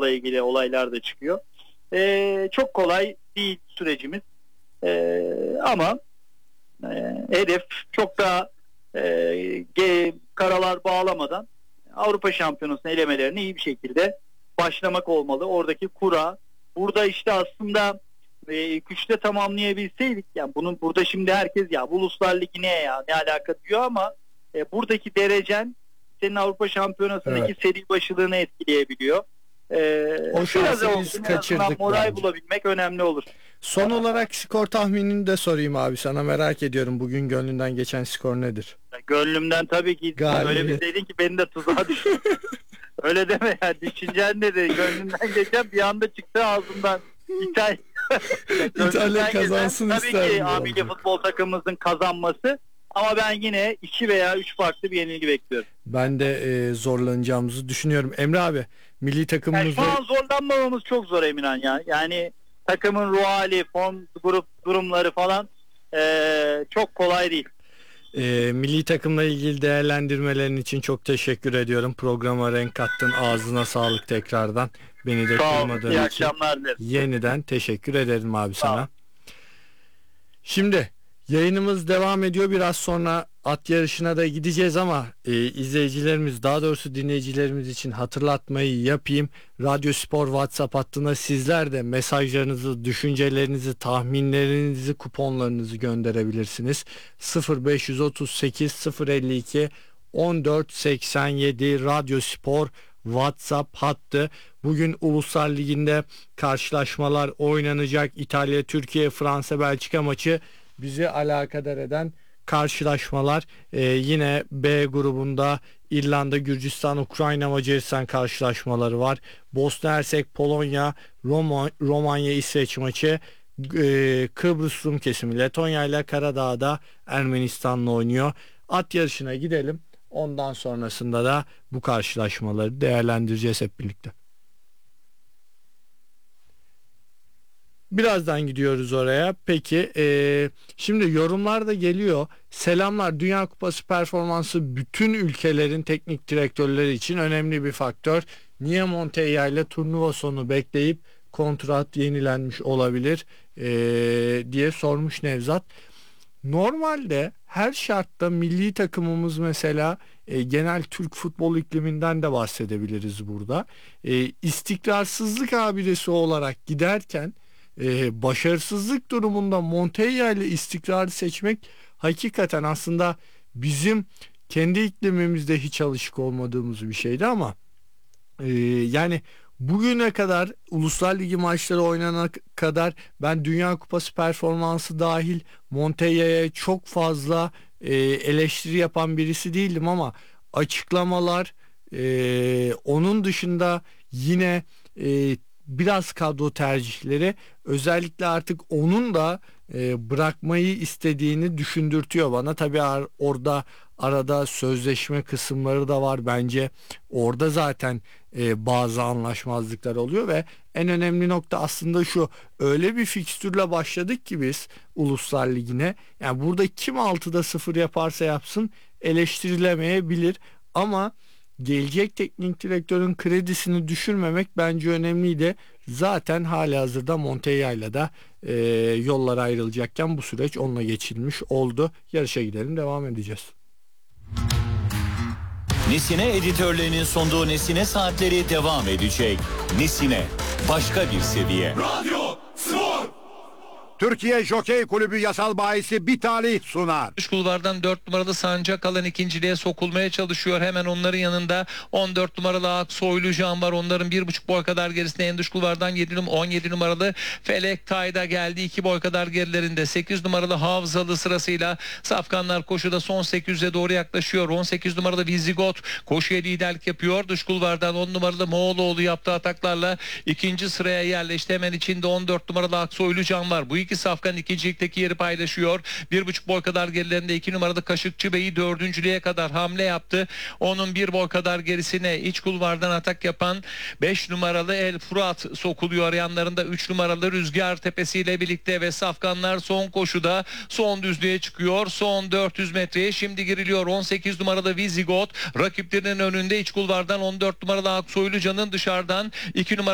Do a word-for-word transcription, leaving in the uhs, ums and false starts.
sporla ilgili olaylar da çıkıyor. E, çok kolay değil sürecimiz. E, ama e, hedef çok daha e, karalar bağlamadan Avrupa Şampiyonası elemelerine iyi bir şekilde başlamak olmalı. Oradaki kura, burada işte aslında e, güçte tamamlayabilseydik, yani bunun burada şimdi herkes ya bu Uluslar Ligi ne ya ne alaka diyor ama e, buradaki derecen senin Avrupa Şampiyonası'ndaki evet. seri başılığını etkileyebiliyor. E, o şansı biz kaçırdık. Moral bence. Bulabilmek önemli olur. Son olarak skor tahminini de sorayım abi sana, merak ediyorum. Bugün gönlünden geçen skor nedir? Gönlümden tabii ki Galibiyet. Öyle bir dedin ki beni de tuzağa düşün. Öyle deme ya, düşüncen ne de gönlümden geçen bir anda çıktı ağzımdan. İtalya, İtalya kazansın tabii isterim. Tabii ki A milli futbol takımımızın kazanması, ama ben yine iki veya üç farklı bir yenilgi bekliyorum. Ben de e, zorlanacağımızı düşünüyorum. Emre abi, milli takımımızda... Yani şu an zorlanmamamız çok zor Emirhan ya. Yani takımın ruh hali, form grup durumları falan e, çok kolay değil. E, milli takımla ilgili değerlendirmelerin için çok teşekkür ediyorum. Programa renk kattın. Ağzına sağlık tekrardan. Beni de kırmadığın için. İyi akşamlar dilerim. Yeniden teşekkür ederim abi sana. Şimdi yayınımız devam ediyor. Biraz sonra at yarışına da gideceğiz ama e, izleyicilerimiz, daha doğrusu dinleyicilerimiz için hatırlatmayı yapayım. Radyo Spor WhatsApp hattına sizler de mesajlarınızı, düşüncelerinizi, tahminlerinizi, kuponlarınızı gönderebilirsiniz. sıfır beş otuz sekiz sıfır elli iki on dört seksen yedi Radyo Spor WhatsApp hattı. Bugün Uluslar Ligi'nde karşılaşmalar oynanacak. İtalya, Türkiye, Fransa, Belçika maçı bizi alakadar eden karşılaşmalar. Ee, yine B grubunda İrlanda, Gürcistan, Ukrayna, Macaristan karşılaşmaları var. Bosna Hersek, Polonya, Roma, Romanya, İsveç maçı. Ee, Kıbrıs Rum kesimi Letonya ile Karadağ'da Ermenistan'la oynuyor. At yarışına gidelim. Ondan sonrasında da bu karşılaşmaları değerlendireceğiz hep birlikte. Birazdan gidiyoruz oraya. Peki e, şimdi yorumlar da geliyor. Selamlar. Dünya Kupası performansı bütün ülkelerin teknik direktörleri için önemli bir faktör. Niye Montella ile turnuva sonu bekleyip kontrat yenilenmiş olabilir e, diye sormuş Nevzat. Normalde her şartta milli takımımız, mesela e, genel Türk futbol ikliminden de bahsedebiliriz burada. E, istikrarsızlık abidesi olarak giderken Ee, başarısızlık durumunda Montella ile istikrarı seçmek hakikaten aslında bizim kendi iklimimizde hiç alışık olmadığımız bir şeydi ama e, yani bugüne kadar Uluslar Ligi maçları oynanana kadar ben Dünya Kupası performansı dahil Montella'ya çok fazla e, eleştiri yapan birisi değildim ama açıklamalar, e, onun dışında yine e, biraz kadro tercihleri, özellikle artık onun da e, bırakmayı istediğini düşündürtüyor bana. Tabii ar- orada arada sözleşme kısımları da var. Bence orada zaten e, bazı anlaşmazlıklar oluyor ve en önemli nokta aslında şu: öyle bir fikstürle başladık ki biz Uluslar Ligi'ne, yani burada kim altıda sıfır yaparsa yapsın eleştirilemeyebilir ama gelecek teknik direktörün kredisini düşürmemek bence önemliydi. Zaten halihazırda Montella'yla da e, yollar ayrılacakken bu süreç onunla geçilmiş oldu. Yarışa gidelim, devam edeceğiz. Nesine editörlerinin sunduğu Nesine Saatleri devam edecek. Nesine, başka bir seviye. Radyo Spor. Türkiye Jokey Kulübü yasal bahisi bir talih sunar. Dış kulvardan dört numaralı Sancak alan ikinciliğe sokulmaya çalışıyor. Hemen onların yanında on dört numaralı Aksoylu Can var. Onların bir buçuk boy kadar gerisinde en dış kulvardan on yedi numaralı Felek Tayda geldi. iki boy kadar gerilerinde sekiz numaralı Havzalı sırasıyla Safkanlar koşuda son sekiz yüze doğru yaklaşıyor. on sekiz numaralı Vizigot koşuya liderlik yapıyor. Dış kulvardan on numaralı Moğoloğlu yaptığı ataklarla ikinci sıraya yerleşti. Hemen içinde on dört numaralı Aksoylu Can var. Bu iki safkan ikincilikteki yeri paylaşıyor. Bir buçuk boy kadar gerilerinde iki numaralı Kaşıkçı Bey'i dördüncülüğe kadar hamle yaptı. Onun bir boy kadar gerisine iç kulvardan atak yapan beş numaralı El Fırat sokuluyor. Yanlarında üç numaralı Rüzgar Tepesi ile birlikte ve safkanlar son koşuda son düzlüğe çıkıyor. Son dört yüz metreye şimdi giriliyor. on sekiz numaralı Vizigot rakiplerinin önünde, iç kulvardan on dört numaralı Aksoylucan'ın dışarıdan iki numaralı